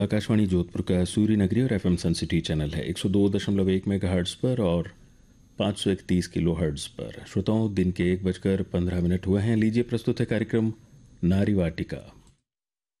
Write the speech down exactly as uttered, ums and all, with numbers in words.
आकाशवाणी जोधपुर का सूर्य नगरी और एफएम सन सिटी चैनल है एक सौ दो दशमलव एक मेगा हर्ट्स पर और पाँच सौ इकतीस किलो हर्ट्स पर। श्रोताओं, दिन के एक बजकर पंद्रह मिनट हुए हैं। लीजिए प्रस्तुत है कार्यक्रम नारी वाटिका।